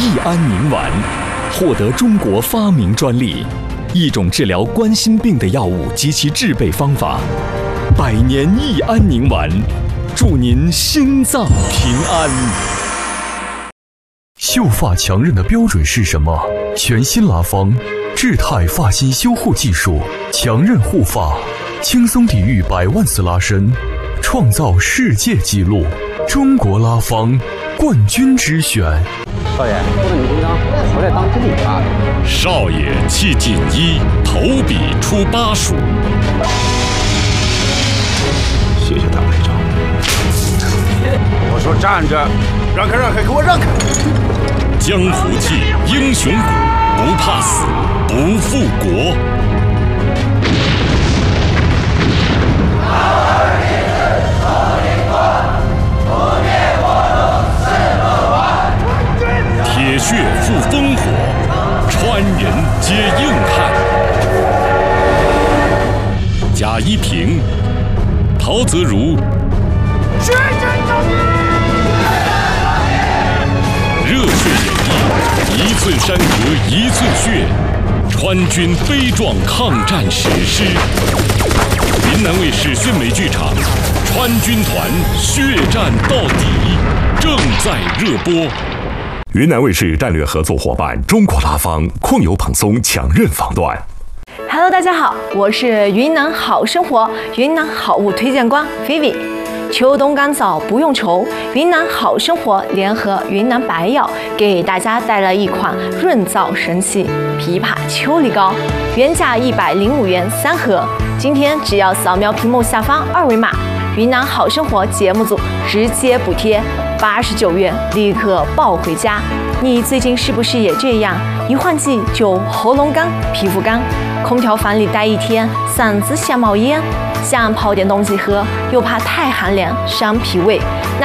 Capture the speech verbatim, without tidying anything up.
益安宁丸，获得中国发明专利，一种治疗冠心病的药物及其制备方法。百年益安宁丸，祝您心脏平安。 秀发强韧的标准是什么？全新拉芳智泰发型修护技术，强韧护发，轻松抵御百万次拉伸，创造世界纪录。中国拉芳冠军之选。 少爷，不能你紧张，我来当经理吧。 少爷气锦衣，投笔出巴蜀。 谢谢大排长。我说站着，让开让开，给我让开！ 江湖气，英雄骨，不怕死，不负国。铁血赴烽火，川人皆硬汉。贾一平、陶泽如， 血战到底！ 热血演绎，一寸山河一寸血，川军悲壮抗战史诗。云南卫视宣美剧场，川军团血战到底，正在热播。 云南卫视战略合作伙伴中国拉芳控油蓬松强韧防断。 Hello， 大家好，我是云南好生活云南好物推荐官菲菲。秋冬干燥不用愁，云南好生活联合云南白药给大家带来一款润燥神器枇杷秋梨膏，原价一百零五元三盒，今天只要扫描屏幕下方二维码，云南好生活节目组直接补贴八十九元，立刻抱回家。你最近是不是也这样？一换季就喉咙干、皮肤干，空调房里待一天，嗓子像冒烟，想泡点东西喝，又怕太寒凉伤脾胃。那